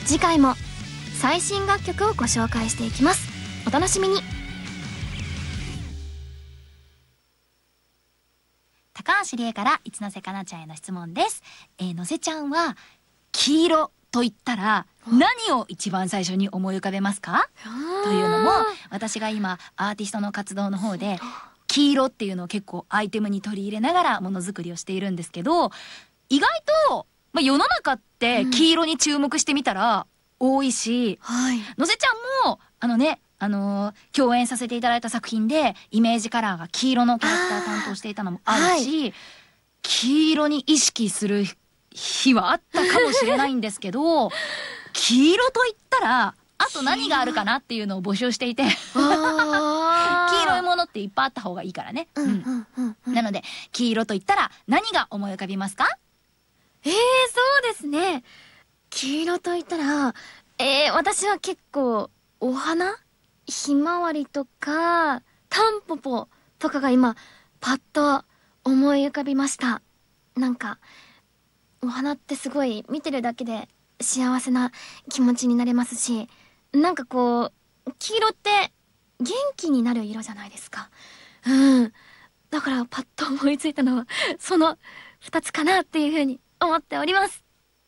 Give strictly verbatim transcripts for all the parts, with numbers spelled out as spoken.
次回も最新楽曲をご紹介していきます。お楽しみに。高橋理恵から一ノ瀬かなちゃんへの質問です。えー、のせちゃんは黄色と言ったら何を一番最初に思い浮かべますか？というのも、私が今アーティストの活動の方で黄色っていうのを結構アイテムに取り入れながらものづくりをしているんですけど、意外と、まあ、世の中って黄色に注目してみたら多いし、うんはい、のせちゃんもあのねあのー、共演させていただいた作品でイメージカラーが黄色のキャラクター担当していたのもあるし、はい、黄色に意識する日はあったかもしれないんですけど黄色と言ったらあと何があるかなっていうのを募集していて黄色いものっていっぱいあった方がいいからね。なので黄色と言ったら何が思い浮かびますか？ えー、そうですね。黄色と言ったら、えー、私は結構お花ひまわりとかタンポポとかが今パッと思い浮かびました。なんかお花ってすごい見てるだけで幸せな気持ちになれますし、なんかこう黄色って元気になる色じゃないですか。うんだからパッと思いついたのはそのふたつかなっていうふうに思っております。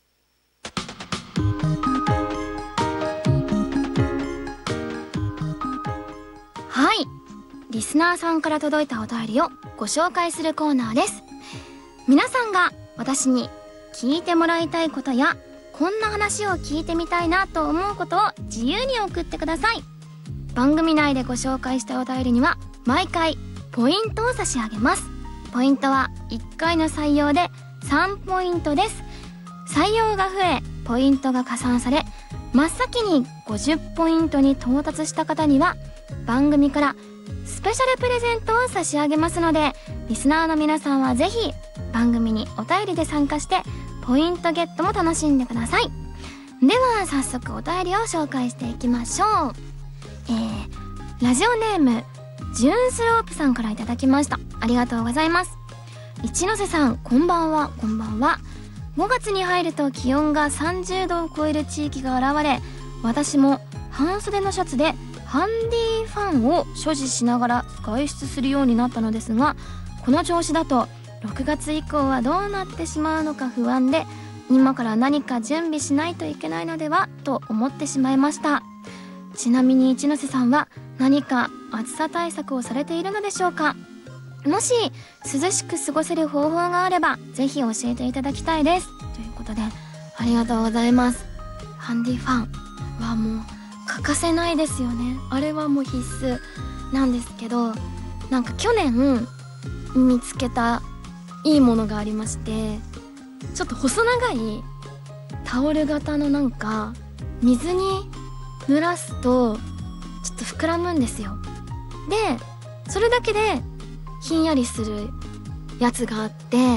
はい、リスナーさんから届いたお便りをご紹介するコーナーです。皆さんが私に聞いてもらいたいことやこんな話を聞いてみたいなと思うことを自由に送ってください。番組内でご紹介したお便りには毎回ポイントを差し上げます。ポイントはいっかいの採用でさんポイントです。採用が増えポイントが加算され真っ先にごじゅうポイントに到達した方には番組からスペシャルプレゼントを差し上げますので、リスナーの皆さんはぜひ番組にお便りで参加してポイントゲットも楽しんでください。では早速お便りを紹介していきましょう。えー、ラジオネームジューンスロープさんからいただきました。ありがとうございます。一ノ瀬さんこんばんは。こんばんは。ごがつに入ると気温がさんじゅうどを超える地域が現れ、私も半袖のシャツでハンディファンを所持しながら外出するようになったのですが、この調子だとろくがつ以降はどうなってしまうのか不安で、今から何か準備しないといけないのではと思ってしまいました。ちなみに一ノ瀬さんは何か暑さ対策をされているのでしょうか？もし涼しく過ごせる方法があればぜひ教えていただきたいです。ということでありがとうございます。ハンディファンはもう欠かせないですよね。あれはもう必須なんですけど、なんか去年見つけたいいものがありまして、ちょっと細長いタオル型のなんか水に濡らすとちょっと膨らむんですよ。でそれだけでひんやりするやつがあって、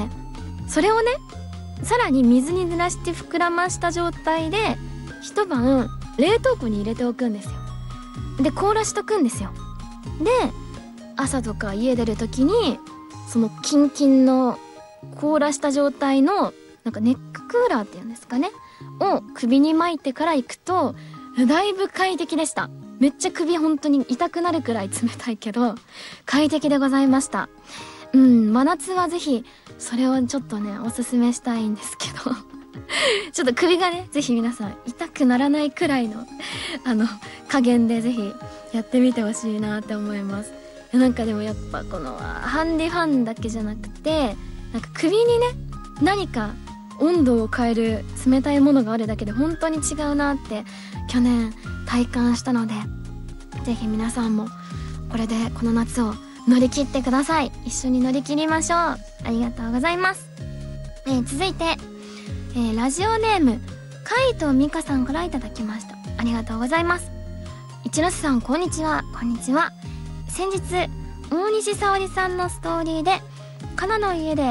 それをねさらに水に濡らして膨らました状態で一晩冷凍庫に入れておくんですよ。で凍らしとくんですよ。で朝とか家出る時にそのキンキンの凍らした状態のなんかネッククーラーっていうんですかねを首に巻いてから行くとだいぶ快適でした。めっちゃ首本当に痛くなるくらい冷たいけど快適でございました。うん真夏はぜひそれをちょっとねおすすめしたいんですけどちょっと首がねぜひ皆さん痛くならないくらいのあの加減でぜひやってみてほしいなって思います。なんかでもやっぱこのハンディファンだけじゃなくてなんか首にね何か温度を変える冷たいものがあるだけで本当に違うなって去年体感したので、ぜひ皆さんもこれでこの夏を乗り切ってください。一緒に乗り切りましょう。ありがとうございます。えー、続いて、えー、ラジオネーム海藤美香さんからいただきました。ありがとうございます。一ノ瀬さんこんにちは。こんにちは。先日大西沙織さんのストーリーでカナの家で